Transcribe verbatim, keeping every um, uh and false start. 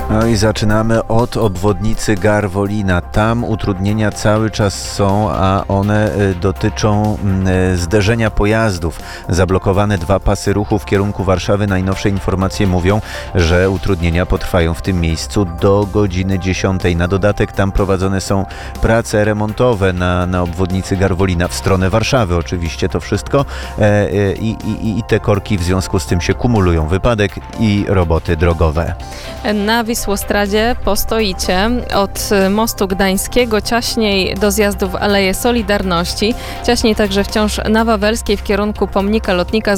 No i zaczynamy od obwodnicy Garwolina. Tam utrudnienia cały czas są, a one y, dotyczą y, zderzenia pojazdów. Zablokowane dwa pasy ruchu w kierunku Warszawy. Najnowsze informacje mówią, że utrudnienia potrwają w tym miejscu do godziny dziesiątej. Na dodatek tam prowadzone są prace remontowe na, na obwodnicy Garwolina w stronę Warszawy. Oczywiście to wszystko e, e, i, i, i te korki w związku z tym się kumulują. Wypadek i roboty drogowe. Na Wisłostradzie postoicie od mostu gdańskiego, ciaśniej do zjazdu w Aleję Solidarności, ciaśniej także wciąż na Wawelskiej w kierunku pomnika lotnika